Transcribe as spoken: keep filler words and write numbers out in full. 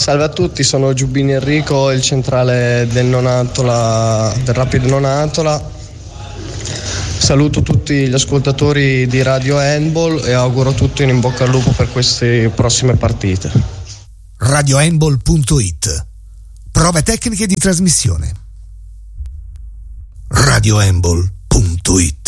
Salve a tutti, sono Giubbini Enrico, il centrale del Nonantola, del Rapid Nonantola. Saluto tutti gli ascoltatori di Radio Handball e auguro tutti un in bocca al lupo per queste prossime partite. radio handball punto it. Prove tecniche di trasmissione. radio handball punto it.